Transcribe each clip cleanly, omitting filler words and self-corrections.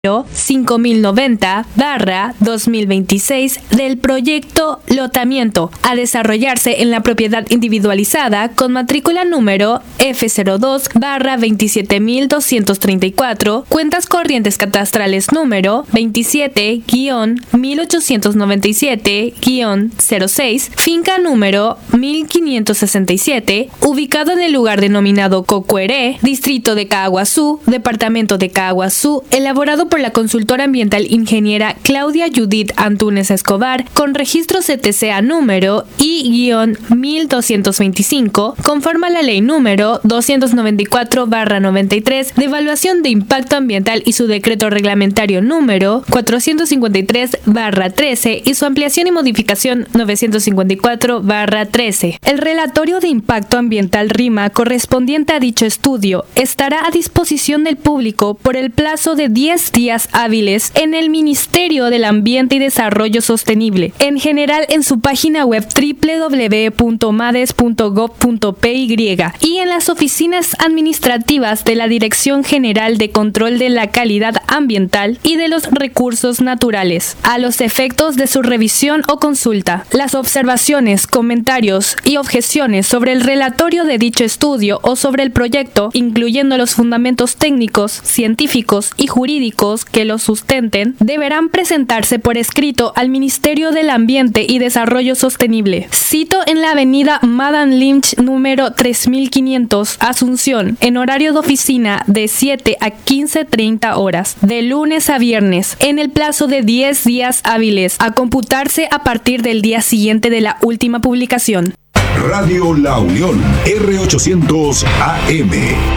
5090/2026 del proyecto Lotamiento a desarrollarse en la propiedad individualizada con matrícula número F02/27234, cuentas corrientes catastrales número 27-1897-06, finca número 1567, ubicado en el lugar denominado Cocueré, distrito de Caaguazú, departamento de Caaguazú, elaborado por la consultora ambiental ingeniera Claudia Judith Antúnez Escobar, con registro CTCA número I-1225, conforme a la ley número 294/93 de evaluación de impacto ambiental y su decreto reglamentario número 453/13 y su ampliación y modificación 954/13. El relatorio de impacto ambiental RIMA correspondiente a dicho estudio estará a disposición del público por el plazo de 10 días hábiles en el Ministerio del Ambiente y Desarrollo Sostenible, en general en su página web www.mades.gov.py y en las oficinas administrativas de la Dirección General de Control de la Calidad Ambiental y de los Recursos Naturales, a los efectos de su revisión o consulta. Las observaciones, comentarios y objeciones sobre el relatorio de dicho estudio o sobre el proyecto, incluyendo los fundamentos técnicos, científicos y jurídicos que lo sustenten, deberán presentarse por escrito al Ministerio del Ambiente y Desarrollo Sostenible. Cito en la avenida Madame Lynch número 3500, Asunción, en horario de oficina de 7 a 15:30 horas, de lunes a viernes, en el plazo de 10 días hábiles, a computarse a partir del día siguiente de la última publicación. Radio La Unión, R800 AM.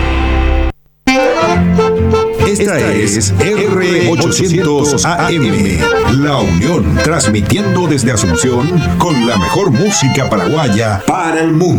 Esta es R800 AM, La Unión, transmitiendo desde Asunción con la mejor música paraguaya para el mundo.